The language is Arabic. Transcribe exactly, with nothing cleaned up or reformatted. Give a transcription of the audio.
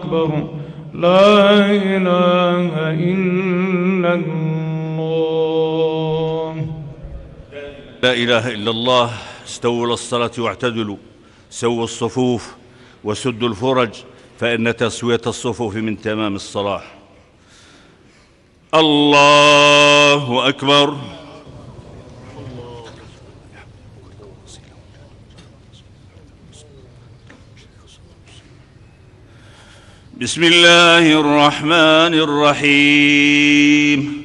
أكبر لا إله إلا الله. لا إله إلا الله. استووا للصلاة واعتدلوا، سووا الصفوف وسدوا الفرج، فإن تسوية الصفوف من تمام الصلاح. الله أكبر. بسم الله الرحمن الرحيم.